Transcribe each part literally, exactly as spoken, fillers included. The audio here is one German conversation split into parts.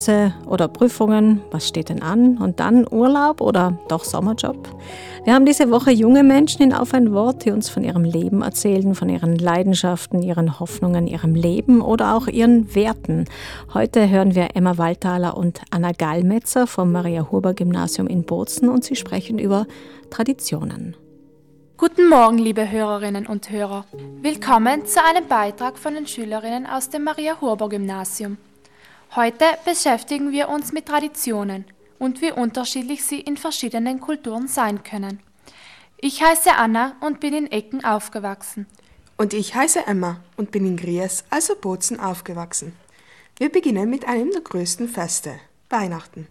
oder Prüfungen, was steht denn an? Und dann Urlaub oder doch Sommerjob? Wir haben diese Woche junge Menschen in Auf ein Wort, die uns von ihrem Leben erzählen, von ihren Leidenschaften, ihren Hoffnungen, ihrem Leben oder auch ihren Werten. Heute hören wir Emma Waldthaler und Anna Gallmetzer vom Maria-Huber-Gymnasium in Bozen und sie sprechen über Traditionen. Guten Morgen, liebe Hörerinnen und Hörer. Willkommen zu einem Beitrag von den Schülerinnen aus dem Maria-Huber-Gymnasium. Heute beschäftigen wir uns mit Traditionen und wie unterschiedlich sie in verschiedenen Kulturen sein können. Ich heiße Anna und bin in Ecken aufgewachsen. Und ich heiße Emma und bin in Gries, also Bozen, aufgewachsen. Wir beginnen mit einem der größten Feste, Weihnachten.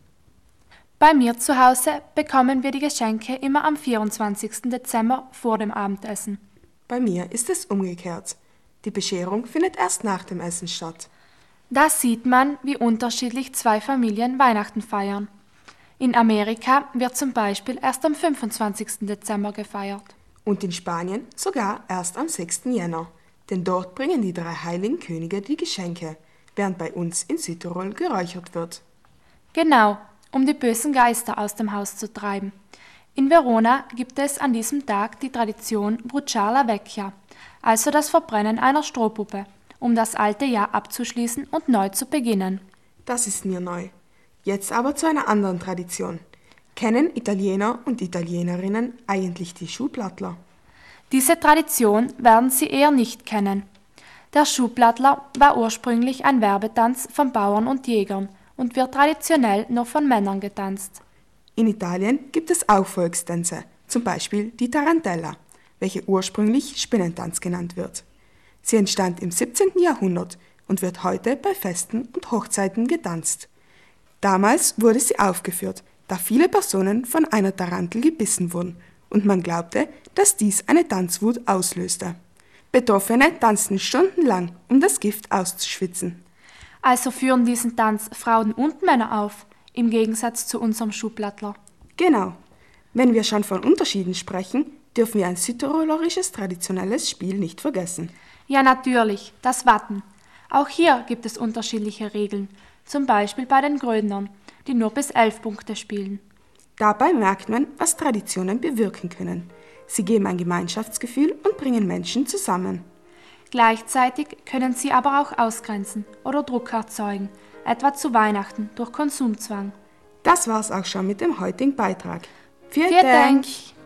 Bei mir zu Hause bekommen wir die Geschenke immer am vierundzwanzigsten Dezember vor dem Abendessen. Bei mir ist es umgekehrt. Die Bescherung findet erst nach dem Essen statt. Da sieht man, wie unterschiedlich zwei Familien Weihnachten feiern. In Amerika wird zum Beispiel erst am fünfundzwanzigsten Dezember gefeiert. Und in Spanien sogar erst am sechsten Jänner. Denn dort bringen die drei heiligen Könige die Geschenke, während bei uns in Südtirol geräuchert wird. Genau, um die bösen Geister aus dem Haus zu treiben. In Verona gibt es an diesem Tag die Tradition Bruciare la Vecchia, also das Verbrennen einer Strohpuppe, um das alte Jahr abzuschließen und neu zu beginnen. Das ist mir neu. Jetzt aber zu einer anderen Tradition. Kennen Italiener und Italienerinnen eigentlich die Schuhplattler? Diese Tradition werden Sie eher nicht kennen. Der Schuhplattler war ursprünglich ein Werbetanz von Bauern und Jägern und wird traditionell nur von Männern getanzt. In Italien gibt es auch Volkstänze, zum Beispiel die Tarantella, welche ursprünglich Spinnentanz genannt wird. Sie entstand im siebzehnten Jahrhundert und wird heute bei Festen und Hochzeiten getanzt. Damals wurde sie aufgeführt, da viele Personen von einer Tarantel gebissen wurden und man glaubte, dass dies eine Tanzwut auslöste. Betroffene tanzten stundenlang, um das Gift auszuschwitzen. Also führen diesen Tanz Frauen und Männer auf, im Gegensatz zu unserem Schuhplattler. Genau. Wenn wir schon von Unterschieden sprechen, dürfen wir ein südtirolerisches traditionelles Spiel nicht vergessen. Ja, natürlich, das Watten. Auch hier gibt es unterschiedliche Regeln, zum Beispiel bei den Grödnern, die nur bis elf Punkte spielen. Dabei merkt man, was Traditionen bewirken können. Sie geben ein Gemeinschaftsgefühl und bringen Menschen zusammen. Gleichzeitig können sie aber auch ausgrenzen oder Druck erzeugen, etwa zu Weihnachten durch Konsumzwang. Das war's auch schon mit dem heutigen Beitrag. Vielen Dank!